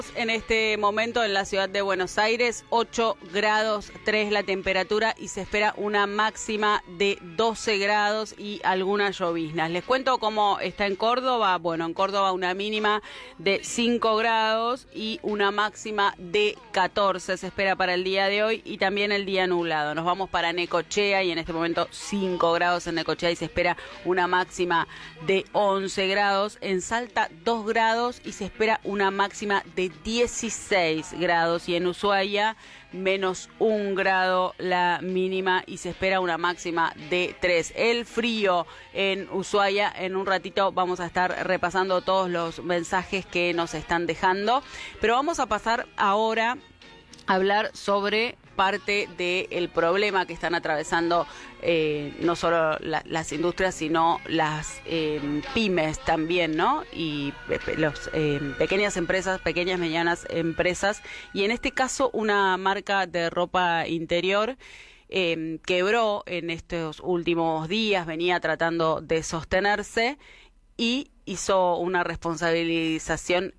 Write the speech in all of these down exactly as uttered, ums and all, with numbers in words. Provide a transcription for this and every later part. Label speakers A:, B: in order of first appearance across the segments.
A: En este momento en la ciudad de Buenos Aires, ocho grados tres la temperatura y se espera una máxima de doce grados y algunas lloviznas. Les cuento cómo está en Córdoba. Bueno, en Córdoba una mínima de cinco grados y una máxima de catorce se espera para el día de hoy y también el día nublado. Nos vamos para Necochea y en este momento cinco grados en Necochea y se espera una máxima de once grados. En Salta dos grados y se espera una máxima de dieciséis grados y en Ushuaia menos un grado la mínima y se espera una máxima de tres. El frío en Ushuaia, en un ratito vamos a estar repasando todos los mensajes que nos están dejando, pero vamos a pasar ahora a hablar sobre parte del problema que están atravesando eh, no solo la, las industrias, sino las eh, pymes también, ¿no? Y las eh, pequeñas empresas, pequeñas, medianas empresas. Y en este caso, una marca de ropa interior eh, quebró en estos últimos días, venía tratando de sostenerse y hizo una responsabilización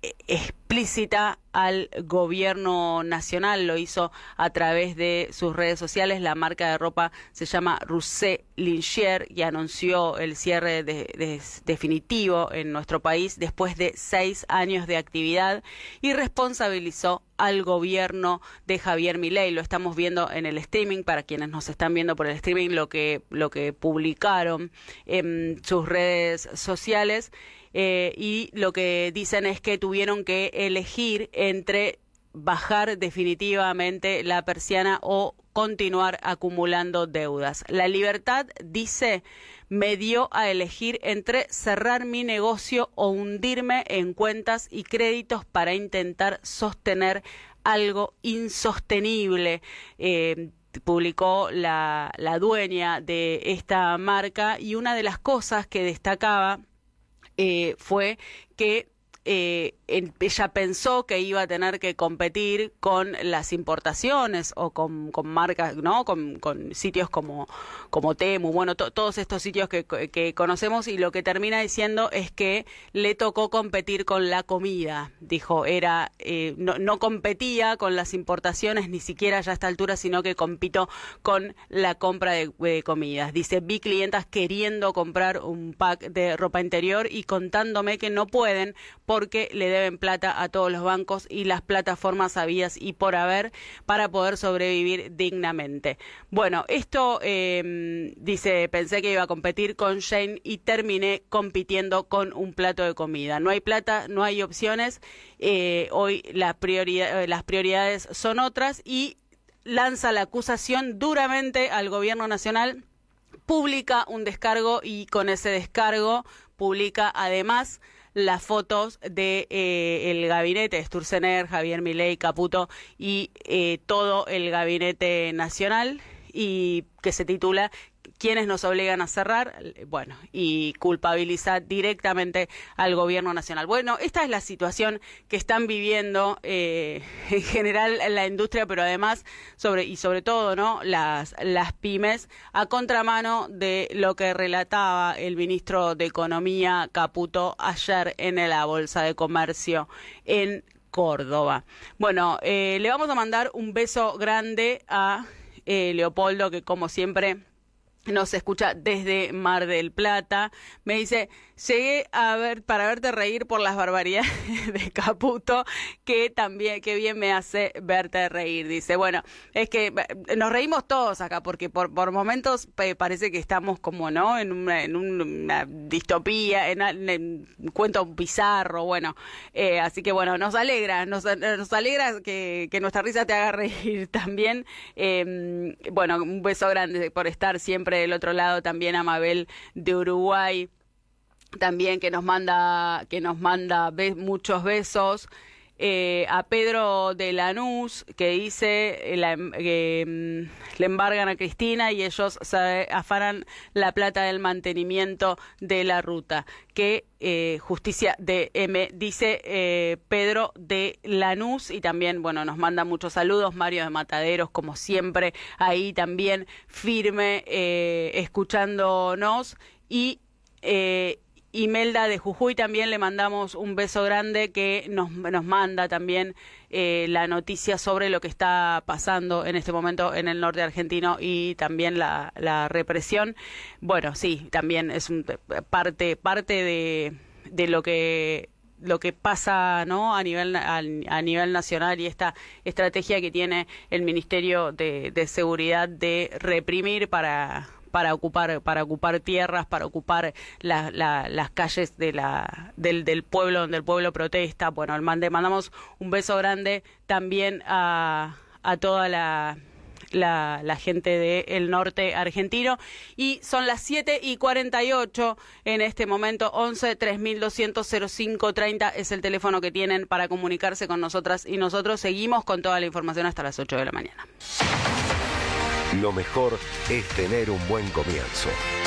A: explícita al gobierno nacional. Lo hizo a través de sus redes sociales. La marca de ropa se llama Rusé Lingier y anunció el cierre de, de, definitivo en nuestro país después de seis años de actividad y responsabilizó al gobierno de Javier Milei. Lo estamos viendo en el streaming, para quienes nos están viendo por el streaming, lo que, lo que publicaron en sus redes sociales. Eh, y lo que dicen es que tuvieron que elegir entre bajar definitivamente la persiana o continuar acumulando deudas. La Libertad dice, me dio a elegir entre cerrar mi negocio o hundirme en cuentas y créditos para intentar sostener algo insostenible. Eh, publicó la, la dueña de esta marca y una de las cosas que destacaba Eh, fue que eh, ella pensó que iba a tener que competir con las importaciones o con, con marcas, ¿no? Con, con sitios como, como Temu, bueno, to, todos estos sitios que, que conocemos, y lo que termina diciendo es que le tocó competir con la comida. Dijo, era eh, no, no competía con las importaciones ni siquiera ya a esta altura, sino que compito con la compra de, de comidas. Dice, vi clientas queriendo comprar un pack de ropa interior y contándome que no pueden porque le deben plata a todos los bancos y las plataformas habidas y por haber para poder sobrevivir dignamente. Bueno, esto eh, dice, pensé que iba a competir con Shein y terminé compitiendo con un plato de comida. No hay plata, no hay opciones. Eh, hoy la prioridad, las prioridades son otras y lanza la acusación duramente al gobierno nacional. Publica un descargo y con ese descargo publica además las fotos de eh, el gabinete, Sturzenegger, Javier Milei, Caputo y eh, todo el gabinete nacional, y que se titula ¿Quiénes nos obligan a cerrar? Bueno, y culpabiliza directamente al gobierno nacional. Bueno, esta es la situación que están viviendo eh, en general la industria, pero además sobre y sobre todo, ¿no? Las las pymes, a contramano de lo que relataba el ministro de Economía Caputo ayer en la Bolsa de Comercio en Córdoba. Bueno, eh, le vamos a mandar un beso grande a eh, Leopoldo, que como siempre nos escucha desde Mar del Plata. Me dice, llegué a ver para verte reír por las barbaridades de Caputo, que también, que bien me hace verte reír. Dice, bueno, es que nos reímos todos acá, porque por, por momentos eh, parece que estamos como, ¿no? En una, en una distopía, en, en un cuento bizarro, bueno. Eh, así que bueno, nos alegra, nos, nos alegra que, que nuestra risa te haga reír también. Eh, bueno, un beso grande por estar siempre del otro lado. También a Mabel de Uruguay, también que nos manda que nos manda be- muchos besos. Eh, a Pedro de Lanús, que dice eh, la, que mm, le embargan a Cristina y ellos se afanan la plata del mantenimiento de la ruta. Que eh, Justicia de M, dice eh, Pedro de Lanús, y también, bueno, nos manda muchos saludos. Mario de Mataderos, como siempre, ahí también firme, eh, escuchándonos, y... Eh, Imelda de Jujuy también le mandamos un beso grande, que nos, nos manda también eh, la noticia sobre lo que está pasando en este momento en el norte argentino y también la, la represión. Bueno, sí, también es un, parte, parte de, de lo que... lo que pasa, ¿no?, a nivel a, a nivel nacional, y esta estrategia que tiene el Ministerio de, de Seguridad de reprimir para para ocupar para ocupar tierras, para ocupar la, la, las calles de la del, del pueblo, donde el pueblo protesta. Bueno, le mandamos un beso grande también a, a toda la La, la gente del norte argentino. Y son las siete y cuarenta y ocho en este momento. Once tres mil doscientos cero cinco treinta es el teléfono que tienen para comunicarse con nosotras y nosotros. Seguimos con toda la información hasta las ocho de la mañana.
B: Lo mejor es tener un buen comienzo.